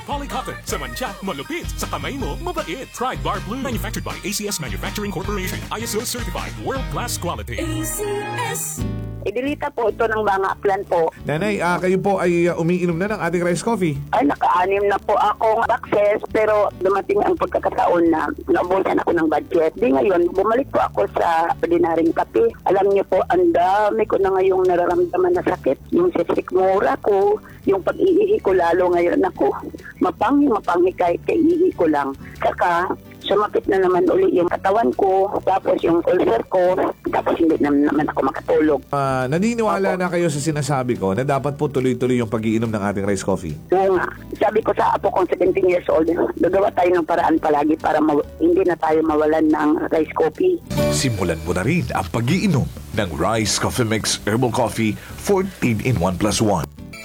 Polycotton, sa mantsa, malupit. Sa kamay mo, mabait. Try Bar Blue. Manufactured by ACS Manufacturing Corporation. ISO certified. World-class quality. ACS. Idilita po ito ng mga plan po. Nanay, kayo po ay umiinom na ng ating rice coffee. Ay, naka-anim na po akong access, pero dumating ang pagkakataon na naubusan ako ng budget. Di ngayon, bumalik po ako sa ordinaryong kape. Alam niyo po, ang dami ko na ngayong nararamdaman na sakit. Yung sisikmura ko, yung pag-iihi ko lalo ngayon ako. Mapanghi kahit kaiihi ko lang. Saka, sumapit na naman uli yung katawan ko, tapos yung ulcer ko, tapos hindi naman ako makatulog. Naniniwala na kayo sa sinasabi ko na dapat po tuloy-tuloy yung pag-iinom ng ating rice coffee? Oo nga. Sabi ko sa apo kong 17 years old, gagawa tayo ng paraan palagi para hindi na tayo mawalan ng rice coffee. Simulan mo na rin ang pag-iinom ng Rice Coffee Mix Herbal Coffee 14 in 1+1.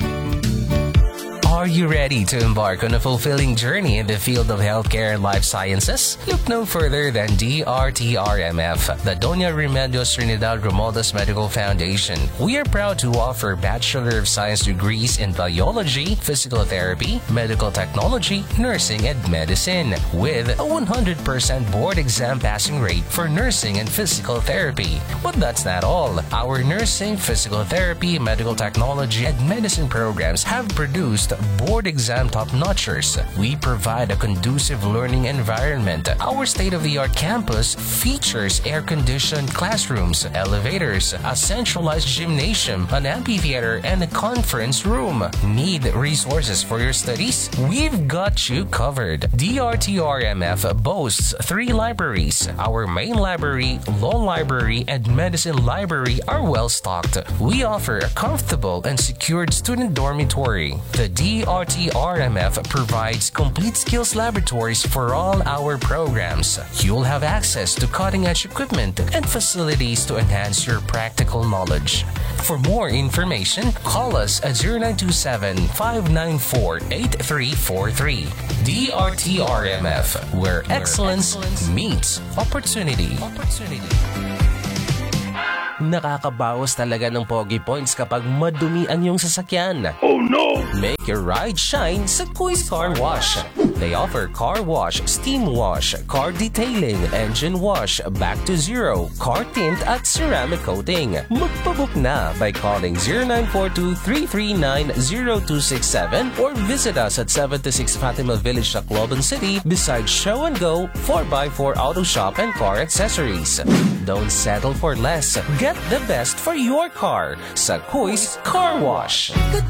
Are you ready to embark on a fulfilling journey in the field of healthcare and life sciences? Look no further than DRTRMF, the Doña Remedios Trinidad Romualdez Medical Foundation. We are proud to offer Bachelor of Science degrees in Biology, Physical Therapy, Medical Technology, Nursing, and Medicine, with a 100% board exam passing rate for nursing and physical therapy. But that's not all. Our nursing, physical therapy, medical technology, and medicine programs have produced board exam top-notchers. We provide a conducive learning environment. Our state-of-the-art campus features air-conditioned classrooms, elevators, a centralized gymnasium, an amphitheater, and a conference room. Need resources for your studies? We've got you covered. DRTRMF boasts 3 libraries. Our main library, law library, and medicine library are well-stocked. We offer a comfortable and secured student dormitory. The DRTRMF provides complete skills laboratories for all our programs. You'll have access to cutting-edge equipment and facilities to enhance your practical knowledge. For more information, call us at 0927-594-8343. DRTRMF, where excellence meets opportunity. Nakakabawas talaga ng Pogi Points kapag madumi ang iyong sasakyan. Oh no! Make your ride shine sa Kuis Car Wash. They offer car wash, steam wash, car detailing, engine wash, back to zero, car tint at ceramic coating. Magpabook na by calling 0942-339-0267 or visit us at 76 Fatima Village, Tacloban City beside Show and Go 4x4 Auto Shop and Car Accessories. Don't settle for less. Get the best for your car sa Kuis Car Wash.